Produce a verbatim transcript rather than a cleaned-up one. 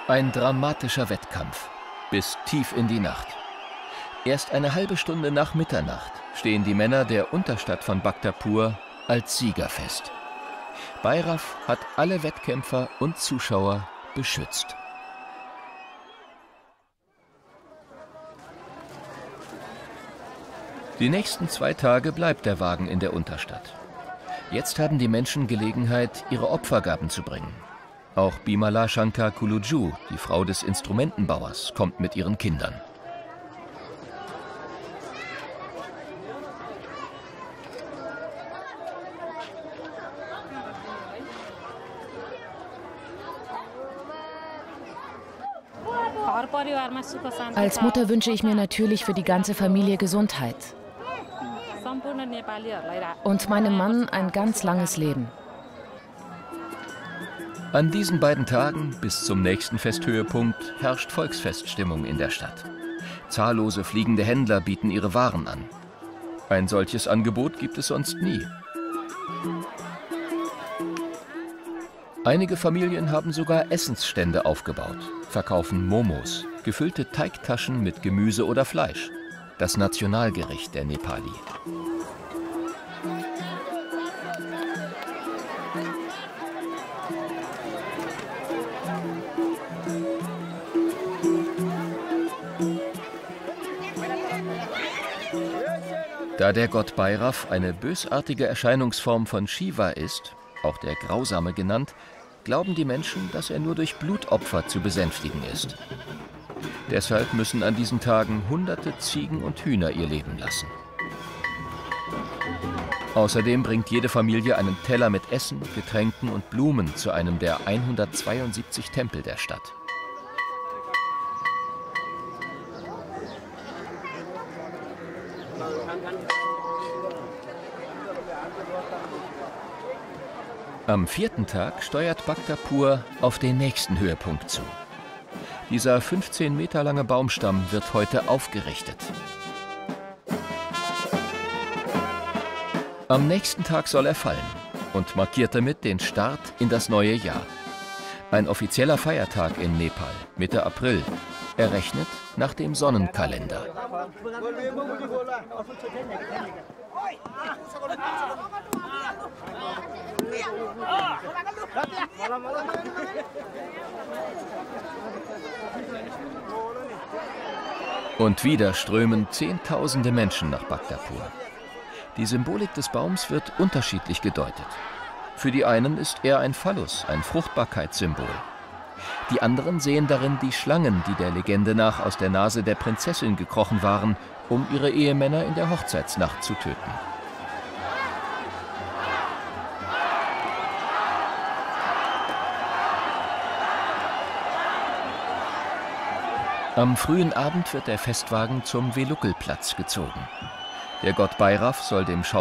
Ein dramatischer Wettkampf bis tief in die Nacht. Erst eine halbe Stunde nach Mitternacht stehen die Männer der Unterstadt von Bhaktapur als Sieger fest. Bhairav hat alle Wettkämpfer und Zuschauer beschützt. Die nächsten zwei Tage bleibt der Wagen in der Unterstadt. Jetzt haben die Menschen Gelegenheit, ihre Opfergaben zu bringen. Auch Bimala Shankar Kuluju, die Frau des Instrumentenbauers, kommt mit ihren Kindern. Als Mutter wünsche ich mir natürlich für die ganze Familie Gesundheit. Und meinem Mann ein ganz langes Leben. An diesen beiden Tagen bis zum nächsten Festhöhepunkt herrscht Volksfeststimmung in der Stadt. Zahllose fliegende Händler bieten ihre Waren an. Ein solches Angebot gibt es sonst nie. Einige Familien haben sogar Essensstände aufgebaut, verkaufen Momos, gefüllte Teigtaschen mit Gemüse oder Fleisch, das Nationalgericht der Nepali. Da der Gott Bhairav eine bösartige Erscheinungsform von Shiva ist, auch der Grausame genannt, glauben die Menschen, dass er nur durch Blutopfer zu besänftigen ist. Deshalb müssen an diesen Tagen hunderte Ziegen und Hühner ihr Leben lassen. Außerdem bringt jede Familie einen Teller mit Essen, Getränken und Blumen zu einem der hundertzweiundsiebzig Tempel der Stadt. Am vierten Tag steuert Bhaktapur auf den nächsten Höhepunkt zu. Dieser fünfzehn Meter lange Baumstamm wird heute aufgerichtet. Am nächsten Tag soll er fallen und markiert damit den Start in das neue Jahr. Ein offizieller Feiertag in Nepal, Mitte April, errechnet nach dem Sonnenkalender. Und wieder strömen Zehntausende Menschen nach Bhaktapur. Die Symbolik des Baums wird unterschiedlich gedeutet. Für die einen ist er ein Phallus, ein Fruchtbarkeitssymbol. Die anderen sehen darin die Schlangen, die der Legende nach aus der Nase der Prinzessin gekrochen waren, um ihre Ehemänner in der Hochzeitsnacht zu töten. Am frühen Abend wird der Festwagen zum Velukkel-Platz gezogen. Der Gott Bhairav soll dem Schau